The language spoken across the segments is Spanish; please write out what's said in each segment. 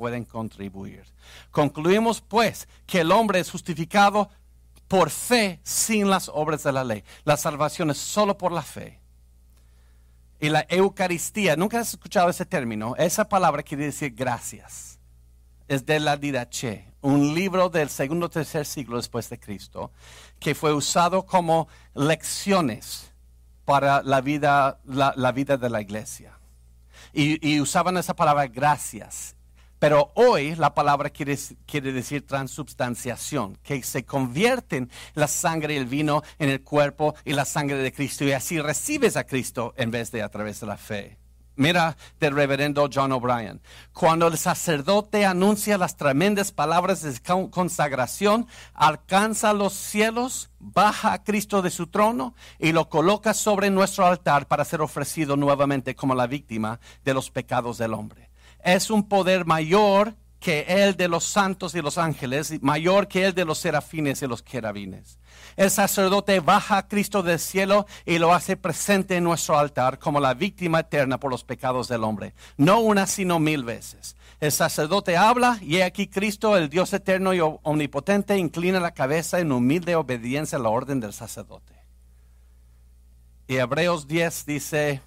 pueden contribuir. Concluimos pues que el hombre es justificado por fe sin las obras de la ley. La salvación es solo por la fe. Y la Eucaristía, ¿nunca has escuchado ese término? Esa palabra quiere decir gracias. Es de la Didache, un libro del segundo o tercer siglo después de Cristo, que fue usado como lecciones para la vida de la iglesia. Y usaban esa palabra gracias. Pero hoy la palabra quiere decir transubstanciación, que se convierten la sangre y el vino en el cuerpo y la sangre de Cristo, y así recibes a Cristo en vez de a través de la fe. Mira del reverendo John O'Brien. Cuando el sacerdote anuncia las tremendas palabras de consagración, alcanza los cielos, baja a Cristo de su trono y lo coloca sobre nuestro altar para ser ofrecido nuevamente como la víctima de los pecados del hombre. Es un poder mayor que el de los santos y los ángeles, mayor que el de los serafines y los querubines. El sacerdote baja a Cristo del cielo y lo hace presente en nuestro altar como la víctima eterna por los pecados del hombre. No una, sino 1000 veces. El sacerdote habla y he aquí Cristo, el Dios eterno y omnipotente, inclina la cabeza en humilde obediencia a la orden del sacerdote. Y Hebreos 10 dice: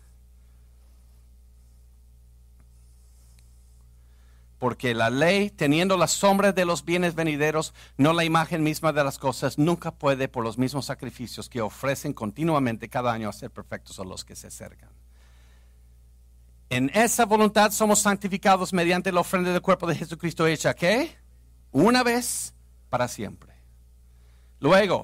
porque la ley, teniendo la sombra de los bienes venideros, no la imagen misma de las cosas, nunca puede, por los mismos sacrificios que ofrecen continuamente cada año, hacer perfectos a los que se acercan. En esa voluntad somos santificados mediante la ofrenda del cuerpo de Jesucristo hecha, ¿qué? Una vez para siempre. Luego,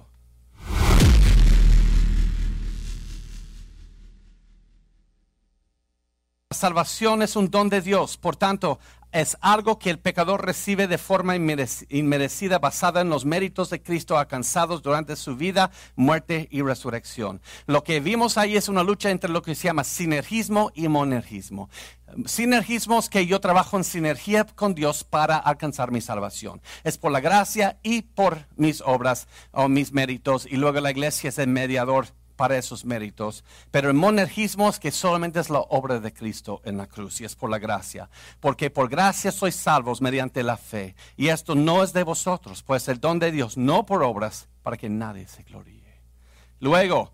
la salvación es un don de Dios, por tanto, es algo que el pecador recibe de forma inmerecida, basada en los méritos de Cristo alcanzados durante su vida, muerte y resurrección. Lo que vimos ahí es una lucha entre lo que se llama sinergismo y monergismo. Sinergismo es que yo trabajo en sinergia con Dios para alcanzar mi salvación. Es por la gracia y por mis obras o mis méritos, y luego la iglesia es el mediador para esos méritos. Pero el monergismo es que solamente es la obra de Cristo en la cruz y es por la gracia. Porque por gracia sois salvos mediante la fe. Y esto no es de vosotros, pues el don de Dios, no por obras, para que nadie se gloríe. Luego,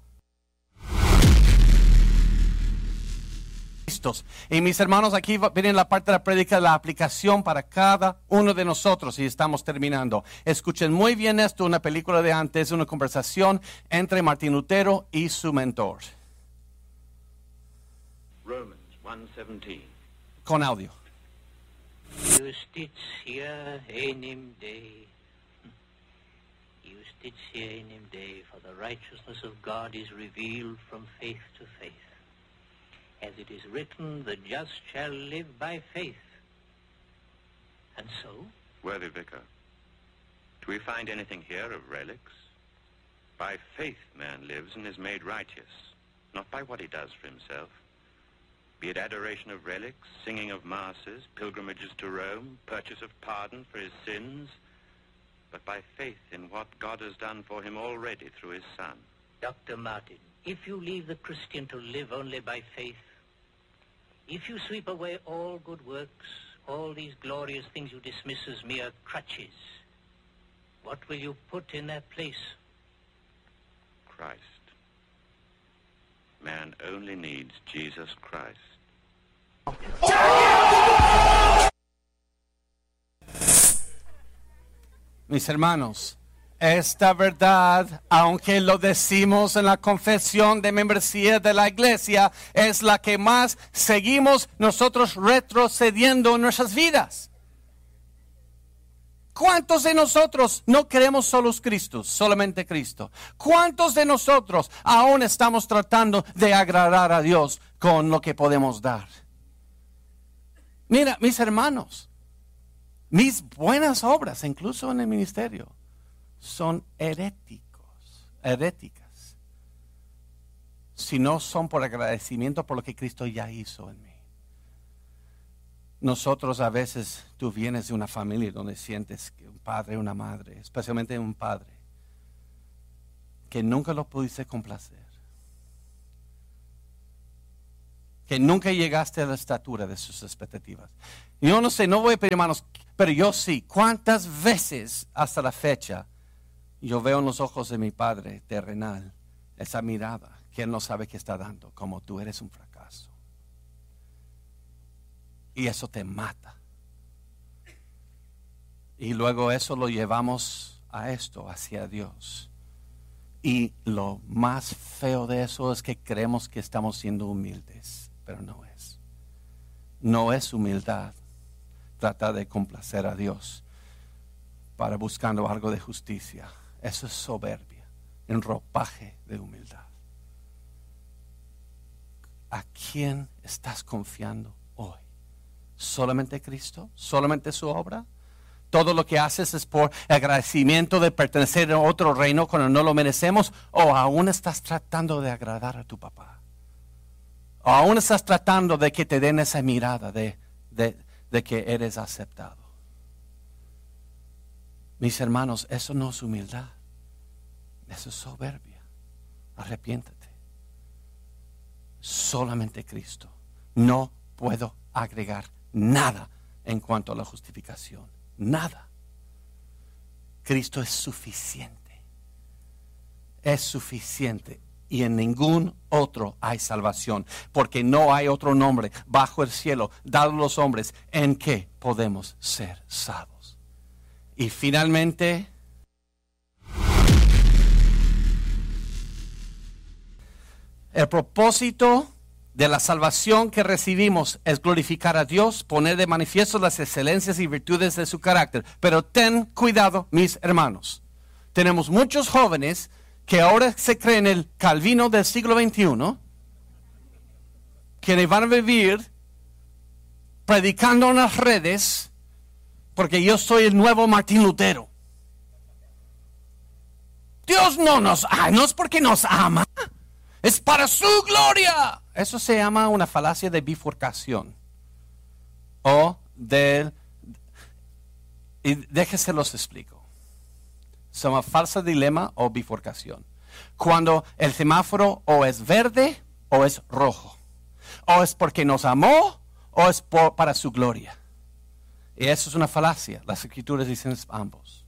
y mis hermanos, aquí viene la parte de la prédica de la aplicación para cada uno de nosotros, y estamos terminando. Escuchen muy bien esto, una película de antes, una conversación entre Martín Lutero y su mentor. Romans 1:17. Con audio. Justitia enim Dei. Justitia enim Dei, for the righteousness of God is revealed from faith to faith. As it is written, the just shall live by faith. And so? Worthy Vicar, do we find anything here of relics? By faith man lives and is made righteous, not by what he does for himself. Be it adoration of relics, singing of masses, pilgrimages to Rome, purchase of pardon for his sins, but by faith in what God has done for him already through his Son. Dr. Martin, if you leave the Christian to live only by faith, if you sweep away all good works, all these glorious things you dismiss as mere crutches, what will you put in their place? Christ. Man only needs Jesus Christ. Mis hermanos, esta verdad, aunque lo decimos en la confesión de membresía de la iglesia, es la que más seguimos nosotros retrocediendo en nuestras vidas. ¿Cuántos de nosotros no queremos solos Cristo, solamente Cristo? ¿Cuántos de nosotros aún estamos tratando de agradar a Dios con lo que podemos dar? Mira, mis hermanos, mis buenas obras, incluso en el ministerio, son heréticas, si no son por agradecimiento por lo que Cristo ya hizo en mí. Nosotros a veces, tú vienes de una familia donde sientes que un padre, una madre, especialmente un padre, que nunca lo pudiste complacer, que nunca llegaste a la estatura de sus expectativas. Yo no sé, no voy a pedir, hermanos, pero yo sí. ¿Cuántas veces hasta la fecha yo veo en los ojos de mi Padre terrenal esa mirada que Él no sabe qué está dando, como tú eres un fracaso? Y eso te mata. Y luego eso lo llevamos a esto, hacia Dios. Y lo más feo de eso es que creemos que estamos siendo humildes, pero no es. No es humildad tratar de complacer a Dios para buscando algo de justicia. Eso es soberbia, en ropaje de humildad. ¿A quién estás confiando hoy? ¿Solamente Cristo? ¿Solamente su obra? ¿Todo lo que haces es por agradecimiento de pertenecer a otro reino cuando no lo merecemos? ¿O aún estás tratando de agradar a tu papá? ¿O aún estás tratando de que te den esa mirada de que eres aceptado? Mis hermanos, eso no es humildad. Eso es soberbia. Arrepiéntate. Solamente Cristo. No puedo agregar nada en cuanto a la justificación. Nada. Cristo es suficiente. Es suficiente. Y en ningún otro hay salvación. Porque no hay otro nombre bajo el cielo dado a los hombres en que podemos ser salvos. Y finalmente, el propósito de la salvación que recibimos es glorificar a Dios, poner de manifiesto las excelencias y virtudes de su carácter. Pero ten cuidado, mis hermanos. Tenemos muchos jóvenes que ahora se creen el Calvino del siglo XXI, que van a vivir predicando en las redes porque yo soy el nuevo Martín Lutero. Dios no es porque nos ama, es para su gloria. Eso se llama una falacia de bifurcación. Y déjense los explico. Se llama falso dilema o bifurcación. Cuando el semáforo o es verde o es rojo. O es porque nos amó o es para su gloria. Y eso es una falacia. Las escrituras dicen ambos.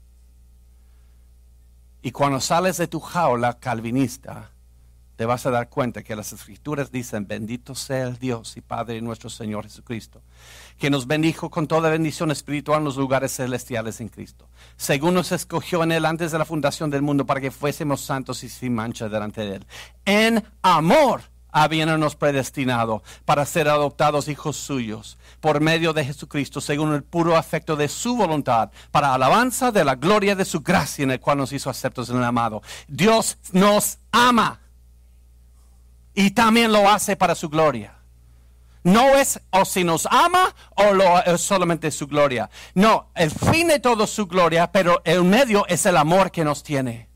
Y cuando sales de tu jaula calvinista, te vas a dar cuenta que las escrituras dicen: bendito sea el Dios y Padre de nuestro Señor Jesucristo, que nos bendijo con toda bendición espiritual en los lugares celestiales en Cristo, según nos escogió en Él antes de la fundación del mundo, para que fuésemos santos y sin mancha delante de Él. En amor habiéndonos predestinado para ser adoptados hijos suyos por medio de Jesucristo, según el puro afecto de su voluntad, para alabanza de la gloria de su gracia, en el cual nos hizo aceptos en el amado. Dios nos ama. Y también lo hace para su gloria. No es o si nos ama o es solamente su gloria. No, el fin de todo es su gloria, pero el medio es el amor que nos tiene.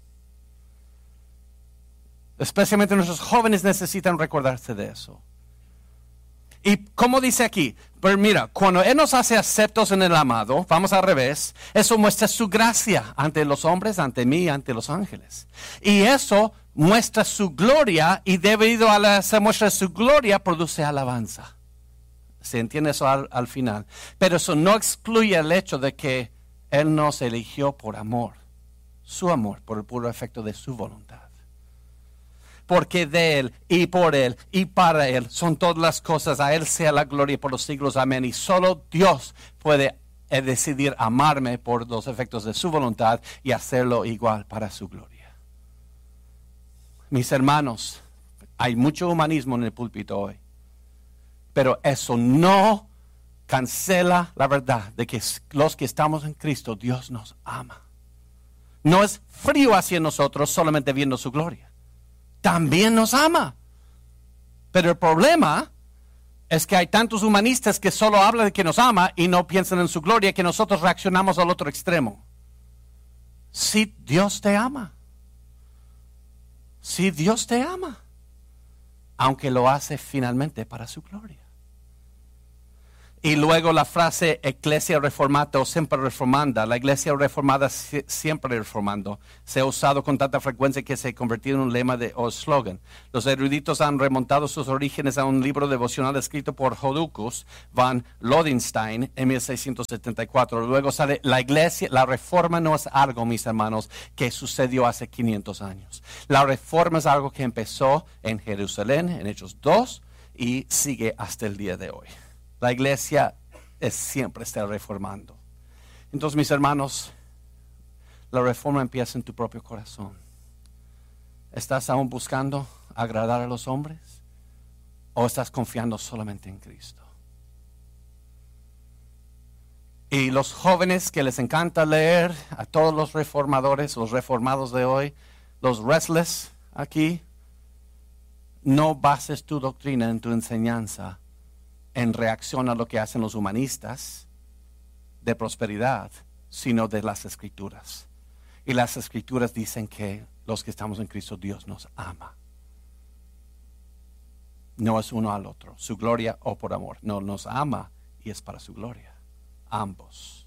Especialmente nuestros jóvenes necesitan recordarse de eso. Y como dice aquí, pero mira, cuando Él nos hace aceptos en el amado, vamos al revés, eso muestra su gracia ante los hombres, ante mí, ante los ángeles. Y eso muestra su gloria, y debido a esa muestra de su gloria produce alabanza. ¿Se entiende eso al final? Pero eso no excluye el hecho de que Él nos eligió por amor, su amor, por el puro efecto de su voluntad. Porque de Él, y por Él, y para Él son todas las cosas. A Él sea la gloria por los siglos. Amén. Y solo Dios puede decidir amarme por los efectos de su voluntad y hacerlo igual para su gloria. Mis hermanos, hay mucho humanismo en el púlpito hoy, pero eso no cancela la verdad de que los que estamos en Cristo, Dios nos ama. No es frío hacia nosotros solamente viendo su gloria. También nos ama. Pero el problema es que hay tantos humanistas que solo hablan de que nos ama y no piensan en su gloria, que nosotros reaccionamos al otro extremo. Si Dios te ama. Si Dios te ama. Aunque lo hace finalmente para su gloria. Y luego la frase Iglesia Reformata o siempre reformanda. La Iglesia Reformada siempre reformando. Se ha usado con tanta frecuencia que se ha convertido en un lema o eslogan. Los eruditos han remontado sus orígenes a un libro devocional escrito por Joducus van Lodenstein en 1674. Luego sale la Iglesia. La Reforma no es algo, mis hermanos, que sucedió hace 500 años. La Reforma es algo que empezó en Jerusalén, en Hechos 2, y sigue hasta el día de hoy. La iglesia siempre está reformando. Entonces, mis hermanos, la reforma empieza en tu propio corazón. ¿Estás aún buscando agradar a los hombres? ¿O estás confiando solamente en Cristo? Y los jóvenes que les encanta leer, a todos los reformadores, los reformados de hoy, los restless aquí, no bases tu doctrina en tu enseñanza en reacción a lo que hacen los humanistas de prosperidad, sino de las Escrituras. Y las Escrituras dicen que los que estamos en Cristo, Dios nos ama. No es uno al otro, su gloria o por amor. No, nos ama y es para su gloria. Ambos.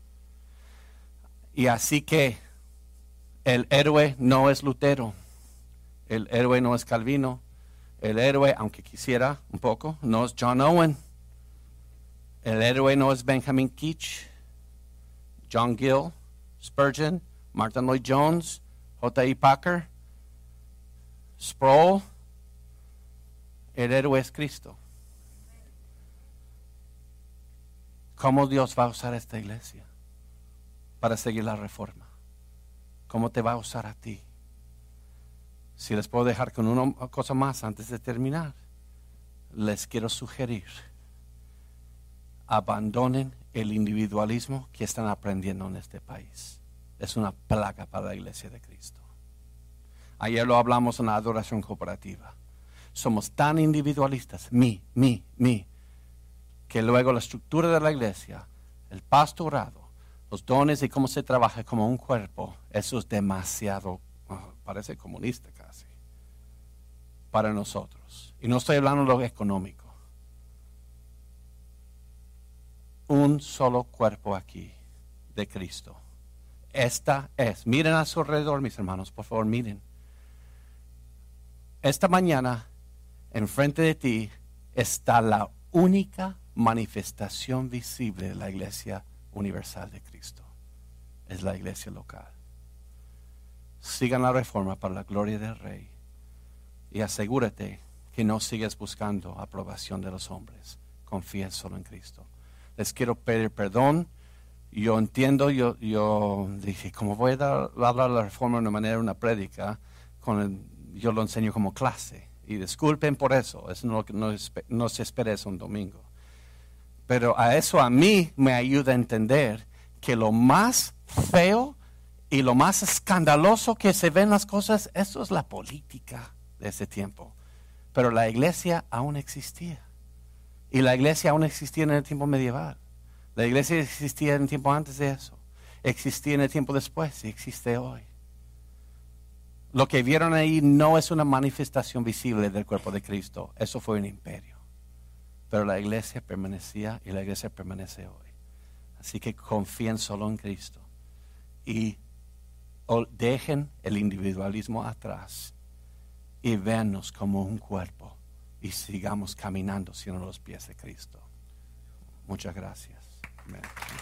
Y así que el héroe no es Lutero, el héroe no es Calvino, el héroe, aunque quisiera un poco, no es John Owen. El héroe no es Benjamin Keach, John Gill, Spurgeon, Martin Lloyd Jones, J.I. Packer, Sproul. El héroe es Cristo. ¿Cómo Dios va a usar esta iglesia para seguir la reforma? ¿Cómo te va a usar a ti? Si les puedo dejar con una cosa más antes de terminar, les quiero sugerir, abandonen el individualismo que están aprendiendo en este país. Es una plaga para la iglesia de Cristo. Ayer lo hablamos en la adoración cooperativa. Somos tan individualistas, que luego la estructura de la iglesia, el pastorado, los dones y cómo se trabaja como un cuerpo, eso es demasiado, parece comunista casi, para nosotros. Y no estoy hablando de lo económico. Un solo cuerpo aquí de Cristo. Esta es, miren a su alrededor, mis hermanos, por favor, miren. Esta mañana, enfrente de ti, está la única manifestación visible de la iglesia universal de Cristo. Es la iglesia local. Sigan la reforma para la gloria del Rey y asegúrate que no sigas buscando aprobación de los hombres. Confía solo en Cristo. Les quiero pedir perdón. Yo entiendo, yo dije, como voy a hablar de la reforma de una manera, una prédica, yo lo enseño como clase. Y disculpen por eso, no se espera eso un domingo. Pero a mí me ayuda a entender que lo más feo y lo más escandaloso que se ven las cosas, eso es la política de ese tiempo. Pero la iglesia aún existía. Y la iglesia aún existía en el tiempo medieval. La iglesia existía en el tiempo antes de eso. Existía en el tiempo después y existe hoy. Lo que vieron ahí no es una manifestación visible del cuerpo de Cristo. Eso fue un imperio. Pero la iglesia permanecía y la iglesia permanece hoy. Así que confíen solo en Cristo. Y dejen el individualismo atrás. Y véannos como un cuerpo. Y sigamos caminando siguiendo los pies de Cristo. Muchas gracias. Amén.